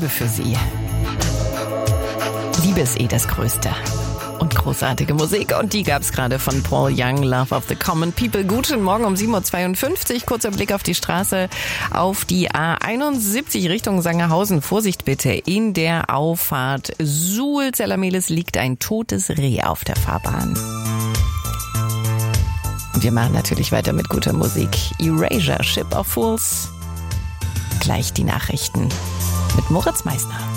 Liebe für Sie. Liebe ist das Größte. Und großartige Musik. Und die gab's gerade von Paul Young, Love of the Common People. Guten Morgen um 7.52 Uhr. Kurzer Blick auf die Straße, auf die A71 Richtung Sangerhausen. Vorsicht bitte, in der Auffahrt Suhl-Zellermehlis liegt ein totes Reh auf der Fahrbahn. Und wir machen natürlich weiter mit guter Musik. Erasure, Ship of Fools. Gleich die Nachrichten mit Moritz Meisner.